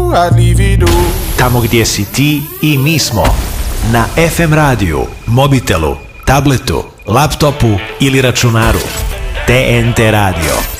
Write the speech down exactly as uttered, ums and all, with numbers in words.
I'd leave it all. Tamo gdje si ti i mi smo. Na ef em radiju, mobitelu, tabletu, laptopu ili računaru. T N T radio.